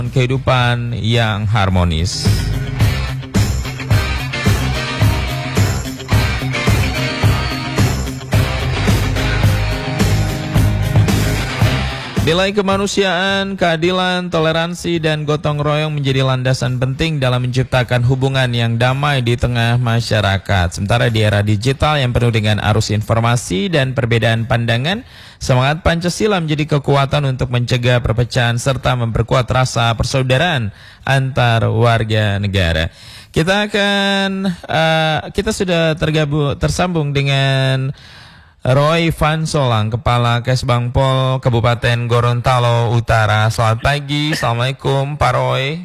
kehidupan yang harmonis. Nilai kemanusiaan, keadilan, toleransi, dan gotong royong menjadi landasan penting dalam menciptakan hubungan yang damai di tengah masyarakat. Sementara di era digital yang penuh dengan arus informasi dan perbedaan pandangan, semangat Pancasila menjadi kekuatan untuk mencegah perpecahan serta memperkuat rasa persaudaraan antar warga negara. Kita sudah tersambung dengan Roy Van Solang, Kepala Kesbangpol Kabupaten Gorontalo Utara. Selamat pagi, Assalamualaikum Pak Roy.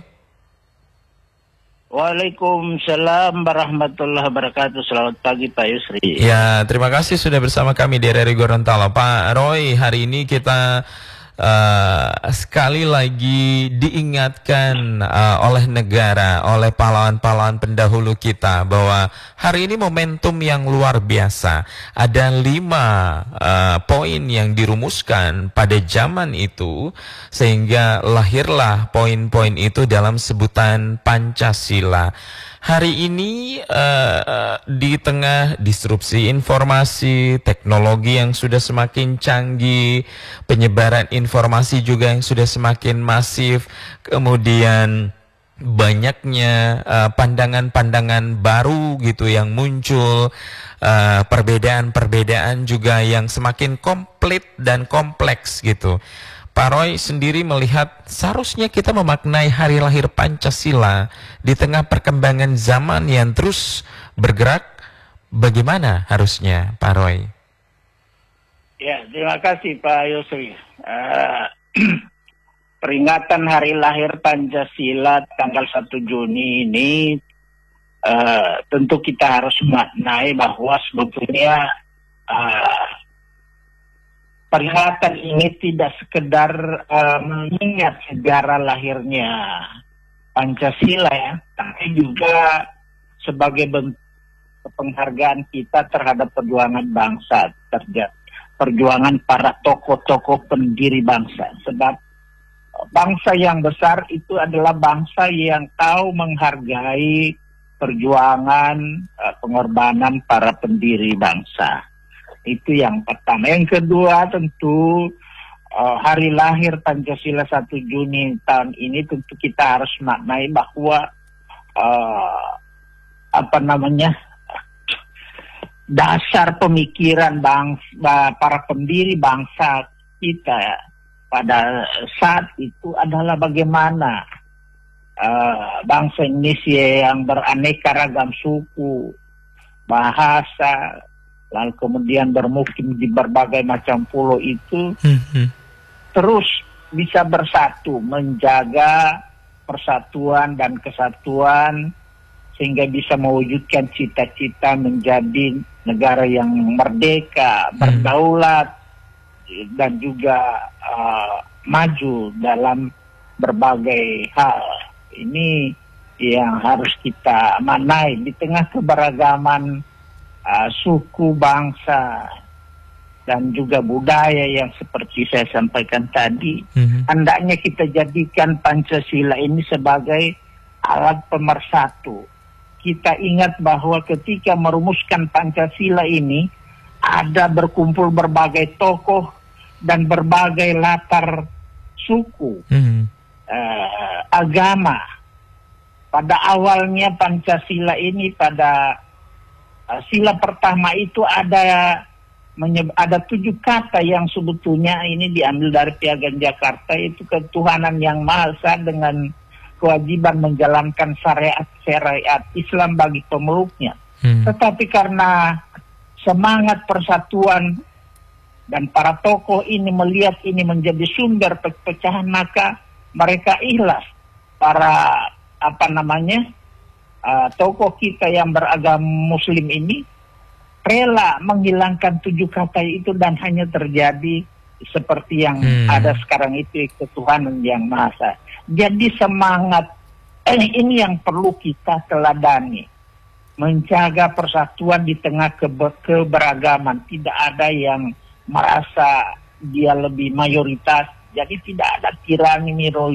Waalaikumsalam warahmatullahi wabarakatuh. Selamat pagi Pak Yusri. Ya, terima kasih sudah bersama kami di RRI Gorontalo. Pak Roy, hari ini kita sekali lagi diingatkan oleh negara, oleh pahlawan-pahlawan pendahulu kita bahwa hari ini momentum yang luar biasa. Ada 5 poin yang dirumuskan pada zaman itu sehingga lahirlah poin-poin itu dalam sebutan Pancasila. Hari ini di tengah disrupsi informasi, teknologi yang sudah semakin canggih, penyebaran informasi juga yang sudah semakin masif, kemudian banyaknya pandangan-pandangan baru gitu yang muncul, perbedaan-perbedaan juga yang semakin komplit dan kompleks gitu. Pak Roy sendiri melihat seharusnya kita memaknai hari lahir Pancasila di tengah perkembangan zaman yang terus bergerak. Bagaimana harusnya, Pak Roy? Ya, terima kasih Pak Yusri. Peringatan hari lahir Pancasila tanggal 1 Juni ini tentu kita harus maknai bahwa sebetulnya peringatan ini tidak sekedar mengingat sejarah lahirnya Pancasila ya, tapi juga sebagai bentuk penghargaan kita terhadap perjuangan bangsa, perjuangan para tokoh-tokoh pendiri bangsa. Sebab bangsa yang besar itu adalah bangsa yang tahu menghargai perjuangan, pengorbanan para pendiri bangsa. Itu yang pertama. Yang kedua tentu hari lahir Pancasila 1 Juni tahun ini tentu kita harus maknai bahwa dasar pemikiran para pendiri bangsa kita pada saat itu adalah bagaimana bangsa Indonesia yang beraneka ragam suku, bahasa, lalu kemudian bermukim di berbagai macam pulau itu terus bisa bersatu, menjaga persatuan dan kesatuan sehingga bisa mewujudkan cita-cita menjadi negara yang merdeka, berdaulat, dan juga maju dalam berbagai hal. Ini yang harus kita manai di tengah keberagaman suku, bangsa, dan juga budaya yang seperti saya sampaikan tadi. Hendaknya kita jadikan Pancasila ini sebagai alat pemersatu. Kita ingat bahwa ketika merumuskan Pancasila ini ada berkumpul berbagai tokoh dan berbagai latar suku, agama. Pada awalnya Pancasila ini pada sila pertama itu ada 7 kata yang sebetulnya ini diambil dari Piagam Jakarta, itu ketuhanan yang Maha Esa dengan kewajiban menjalankan syariat Islam bagi pemeluknya. Tetapi karena semangat persatuan dan para tokoh ini melihat ini menjadi sumber perpecahan, maka mereka ikhlas. Para tokoh kita yang beragama Muslim ini rela menghilangkan 7 kata itu dan hanya terjadi seperti yang ada sekarang itu, ketuhanan yang Maha Esa. Jadi semangat ini yang perlu kita teladani, menjaga persatuan di tengah keberagaman. Tidak ada yang merasa dia lebih mayoritas, jadi tidak ada tirani